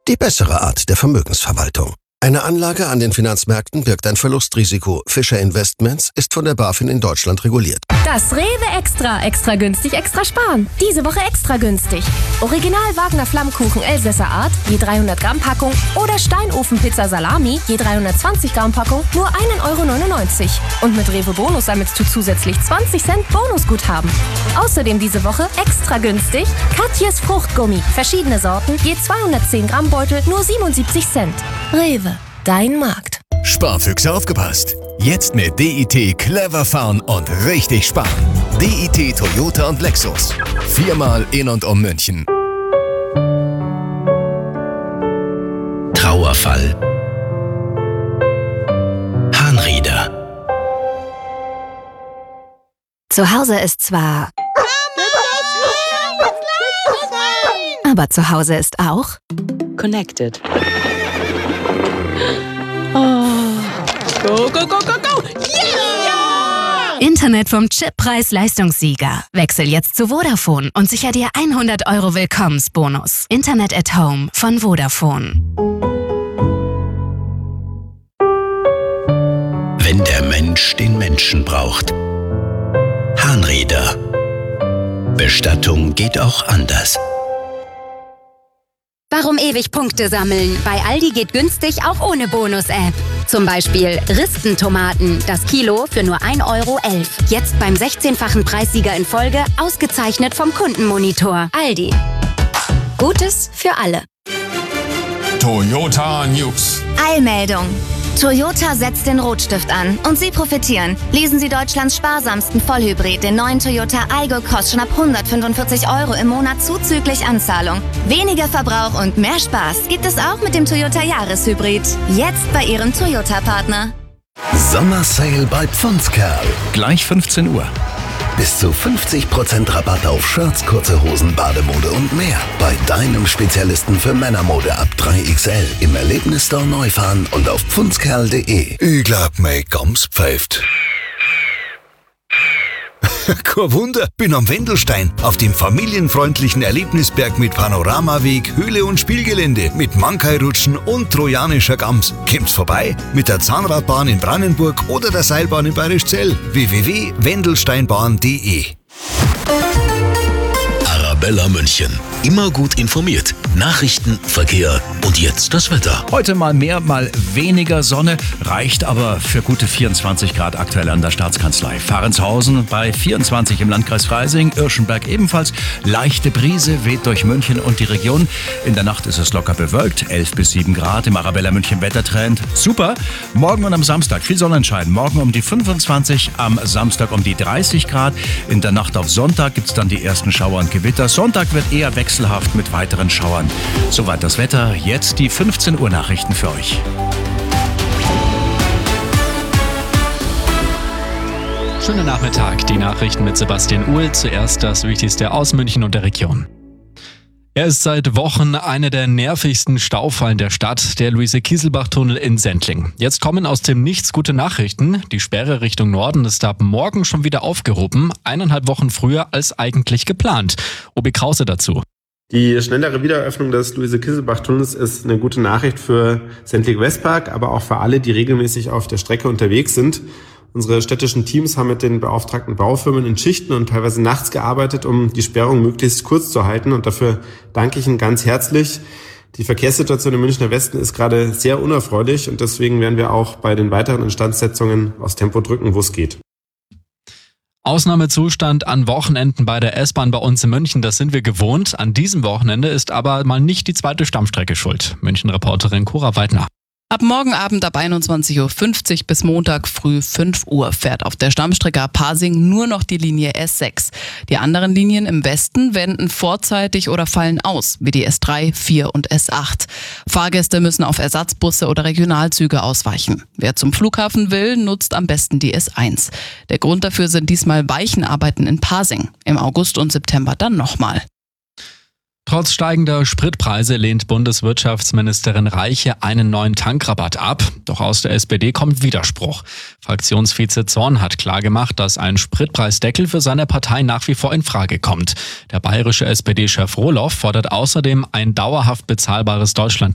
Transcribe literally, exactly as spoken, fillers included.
Die bessere Art der Vermögensverwaltung. Eine Anlage an den Finanzmärkten birgt ein Verlustrisiko. Fischer Investments ist von der BaFin in Deutschland reguliert. Das Rewe Extra. Extra günstig, extra sparen. Diese Woche extra günstig. Original Wagner Flammkuchen Elsässer Art, je dreihundert Gramm Packung. Oder Steinofenpizza Salami, je dreihundertzwanzig Gramm Packung, nur ein Euro neunundneunzig. Und mit Rewe Bonus sammelst du zusätzlich zwanzig Cent Bonusguthaben. Außerdem diese Woche extra günstig Katjes Fruchtgummi. Verschiedene Sorten, je zweihundertzehn Gramm Beutel, nur siebenundsiebzig Cent. Rewe. Dein Markt. Sparfüchse aufgepasst. Jetzt mit D I T clever fahren und richtig sparen. D I T Toyota und Lexus. Viermal in und um München. Trauerfall. Harnrieder. Zu Hause ist zwar... Aber zu Hause ist auch... Connected. Oh. Go, go, go, go, go! Yeah! Internet vom Chip Preis-Leistungssieger. Wechsel jetzt zu Vodafone und sicher dir hundert Euro Willkommensbonus. Internet at Home von Vodafone. Wenn der Mensch den Menschen braucht. Harnrieder. Bestattung geht auch anders. Warum ewig Punkte sammeln? Bei Aldi geht günstig auch ohne Bonus-App. Zum Beispiel Ristentomaten, das Kilo für nur ein Euro elf. Jetzt beim sechzehnfachen Preissieger in Folge, ausgezeichnet vom Kundenmonitor. Aldi. Gutes für alle. Toyota News. Eilmeldung. Toyota setzt den Rotstift an und Sie profitieren. Lesen Sie Deutschlands sparsamsten Vollhybrid, den neuen Toyota Aygo Cross, schon ab hundertfünfundvierzig Euro im Monat zuzüglich Anzahlung. Weniger Verbrauch und mehr Spaß gibt es auch mit dem Toyota Jahreshybrid. Jetzt bei Ihrem Toyota-Partner. Sommersale bei Pfundskerl. Gleich fünfzehn Uhr. Bis zu fünfzig Prozent Rabatt auf Shirts, kurze Hosen, Bademode und mehr. Bei deinem Spezialisten für Männermode ab drei X L. Im Erlebnisstore Neufahren und auf pfundskerl punkt de. Ich glaub, mein Gams pfeift. Kein Wunder, bin am Wendelstein, auf dem familienfreundlichen Erlebnisberg mit Panoramaweg, Höhle und Spielgelände, mit Mankai-Rutschen und trojanischer Gams. Kommt's vorbei mit der Zahnradbahn in Brandenburg oder der Seilbahn in Bayerischzell. w w w punkt wendelsteinbahn punkt de. Arabella München. Immer gut informiert. Nachrichten, Verkehr und jetzt das Wetter. Heute mal mehr, mal weniger Sonne, reicht aber für gute vierundzwanzig Grad aktuell an der Staatskanzlei. Fahrenshausen bei vierundzwanzig im Landkreis Freising, Irschenberg ebenfalls. Leichte Brise weht durch München und die Region. In der Nacht ist es locker bewölkt, elf bis sieben Grad. Im Arabella München Wettertrend. Super. Morgen und am Samstag viel Sonnenschein. Morgen um die fünfundzwanzig, am Samstag um die dreißig Grad. In der Nacht auf Sonntag gibt es dann die ersten Schauer und Gewitter. Sonntag wird eher wechselhaft mit weiteren Schauern. Soweit das Wetter. Jetzt die fünfzehn Uhr Nachrichten für euch. Schönen Nachmittag. Die Nachrichten mit Sebastian Uhl. Zuerst das Wichtigste aus München und der Region. Er ist seit Wochen eine der nervigsten Staufallen der Stadt, der Luise-Kieselbach-Tunnel in Sendling. Jetzt kommen aus dem Nichts gute Nachrichten. Die Sperre Richtung Norden ist ab morgen schon wieder aufgehoben, eineinhalb Wochen früher als eigentlich geplant. Obi Krause dazu. Die schnellere Wiedereröffnung des Luise-Kieselbach-Tunnels ist eine gute Nachricht für Sendling-Westpark, aber auch für alle, die regelmäßig auf der Strecke unterwegs sind. Unsere städtischen Teams haben mit den beauftragten Baufirmen in Schichten und teilweise nachts gearbeitet, um die Sperrung möglichst kurz zu halten. Und dafür danke ich Ihnen ganz herzlich. Die Verkehrssituation im Münchner Westen ist gerade sehr unerfreulich und deswegen werden wir auch bei den weiteren Instandsetzungen aufs Tempo drücken, wo es geht. Ausnahmezustand an Wochenenden bei der S-Bahn bei uns in München, das sind wir gewohnt. An diesem Wochenende ist aber mal nicht die zweite Stammstrecke schuld. München-Reporterin Cora Weidner. Ab morgen Abend ab einundzwanzig Uhr fünfzig bis Montag früh fünf Uhr fährt auf der Stammstrecke ab Pasing nur noch die Linie S sechs. Die anderen Linien im Westen wenden vorzeitig oder fallen aus, wie die S drei, vier und S acht. Fahrgäste müssen auf Ersatzbusse oder Regionalzüge ausweichen. Wer zum Flughafen will, nutzt am besten die S eins. Der Grund dafür sind diesmal Weichenarbeiten in Pasing. Im August und September dann nochmal. Trotz steigender Spritpreise lehnt Bundeswirtschaftsministerin Reiche einen neuen Tankrabatt ab. Doch aus der S P D kommt Widerspruch. Fraktionsvize Zorn hat klargemacht, dass ein Spritpreisdeckel für seine Partei nach wie vor in Frage kommt. Der bayerische S P D-Chef Rohloff fordert außerdem ein dauerhaft bezahlbares Deutschland.